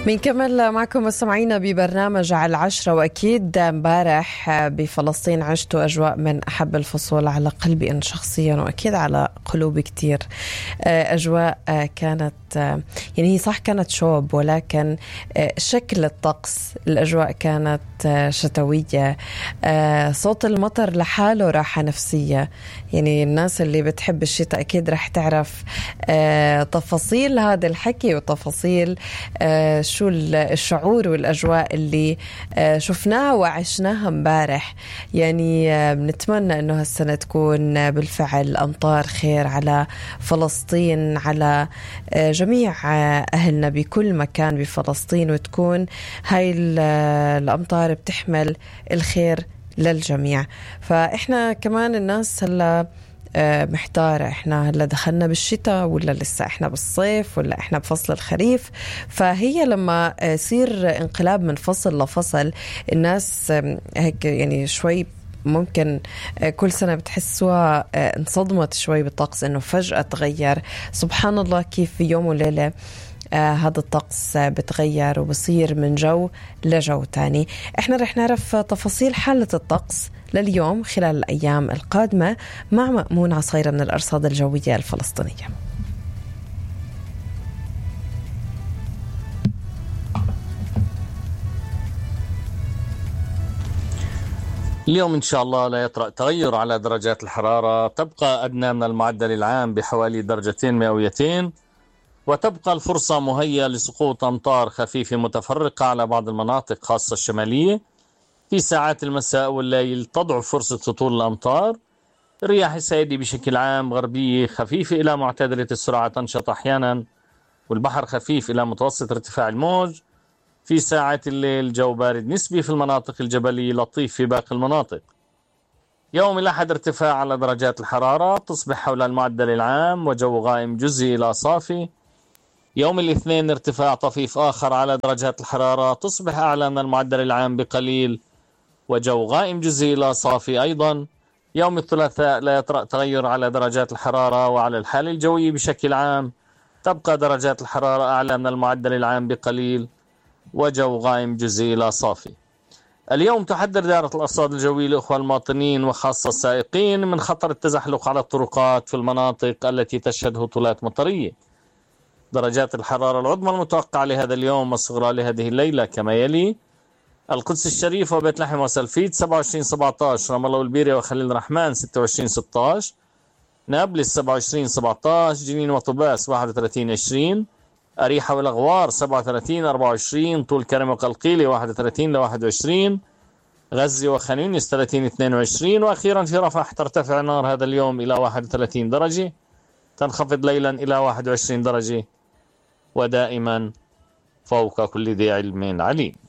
بنكمل معكم مستمعينا ببرنامج على العشرة. وأكيد امبارح بفلسطين عشتوا أجواء من أحب الفصول على قلبي أنا شخصيا، وأكيد على قلوب كتير. أجواء كانت يعني هي صح كانت شوب، ولكن شكل الطقس الأجواء كانت شتوية. صوت المطر لحاله راحة نفسية. يعني الناس اللي بتحب الشتاء أكيد رح تعرف تفاصيل هذا الحكي وتفاصيل شو الشعور والأجواء اللي شفناها وعشناها مبارح. يعني بنتمنى أنه هالسنة تكون بالفعل أمطار خير على فلسطين، على جميع أهلنا بكل مكان بفلسطين، وتكون هاي الأمطار بتحمل الخير للجميع. فإحنا كمان الناس هلا محتارة، إحنا هلا دخلنا بالشتاء ولا لسه إحنا بالصيف ولا إحنا بفصل الخريف. فهي لما يصير انقلاب من فصل لفصل الناس هيك يعني شوي ممكن كل سنة بتحسوها انصدمت شوي بالطقس إنه فجأة تغير. سبحان الله كيف في يوم وليلة هذا الطقس بتغير وبصير من جو لجو تاني. احنا رح نعرف تفاصيل حالة الطقس لليوم خلال الأيام القادمة مع مأمون عصيرة من الأرصاد الجوية الفلسطينية. اليوم إن شاء الله لا يطرأ تغير على درجات الحرارة، تبقى أدنى من المعدل العام بحوالي درجتين مئويتين، وتبقى الفرصة مهيئة لسقوط أمطار خفيفة متفرقة على بعض المناطق خاصة الشمالية. في ساعات المساء والليل تضعف فرصة هطول الأمطار. الرياح السائدة بشكل عام غربية خفيفة إلى معتدلة السرعة تنشط أحيانا، والبحر خفيف إلى متوسط ارتفاع الموج. في ساعات الليل جو بارد نسبي في المناطق الجبلية، لطيف في باقي المناطق. يوم الأحد ارتفاع على درجات الحرارة، تصبح حول المعدل العام وجو غائم جزئي إلى صافي. يوم الاثنين ارتفاع طفيف آخر على درجات الحرارة، تصبح أعلى من المعدل العام بقليل وجو غائم جزئي إلى صافي أيضا. يوم الثلاثاء لا يطرأ تغير على درجات الحرارة وعلى الحالة الجوية بشكل عام، تبقى درجات الحرارة أعلى من المعدل العام بقليل وجو غائم جزئي إلى صافي. اليوم تحذر دائرة الأرصاد الجوية الأخوة المواطنين وخاصة السائقين من خطر التزحلق على الطرقات في المناطق التي تشهد هطولات مطرية. درجات الحرارة العظمى المتوقعة لهذا اليوم والصغرى لهذه الليلة كما يلي: القدس الشريف وبيت لحم وسلفيد 27-17، رام الله والبيرة وخليل الرحمن 26-16، نابلس 27-17، جنين وطباس 31-20، أريحة والأغوار 37-24، طول كرم وقلقيلة 31-21، غزة وخان يونس 30-22، وأخيرا في رفح ترتفع نار هذا اليوم إلى 31 درجة، تنخفض ليلا إلى 21 درجة، ودائما فوق كل ذي علم عليم.